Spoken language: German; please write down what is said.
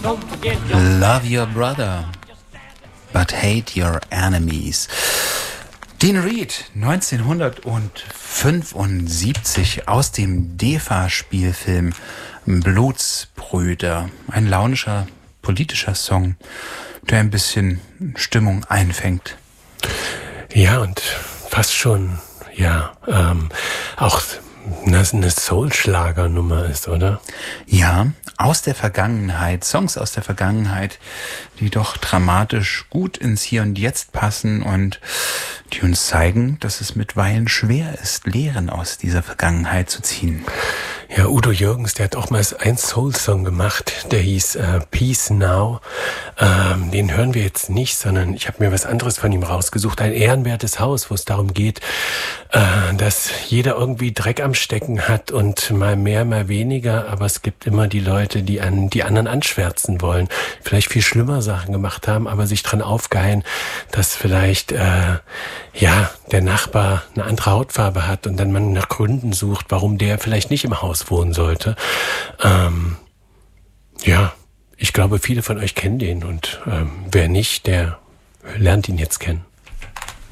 Love your brother, but hate your enemies. Dean Reed, 1975 aus dem DEFA-Spielfilm Blutsbrüder. Ein launischer politischer Song, der ein bisschen Stimmung einfängt. Ja, und fast schon, auch eine Soul-Schlager-Nummer ist, oder? Ja, aus der Vergangenheit, Songs aus der Vergangenheit, die doch dramatisch gut ins Hier und Jetzt passen und die uns zeigen, dass es mitweilen schwer ist, Lehren aus dieser Vergangenheit zu ziehen. Ja, Udo Jürgens, der hat auch mal einen Soul-Song gemacht, der hieß Peace Now. Den hören wir jetzt nicht, sondern ich habe mir was anderes von ihm rausgesucht. Ein ehrenwertes Haus, wo es darum geht, dass jeder irgendwie Dreck am Stecken hat und mal mehr, mal weniger, aber es gibt immer die Leute, die die anderen anschwärzen wollen, vielleicht viel schlimmer Sachen gemacht haben, aber sich dran aufgeilen, dass vielleicht der Nachbar eine andere Hautfarbe hat und dann man nach Gründen sucht, warum der vielleicht nicht im Haus wohnen sollte. Ich glaube, viele von euch kennen den und wer nicht, der lernt ihn jetzt kennen.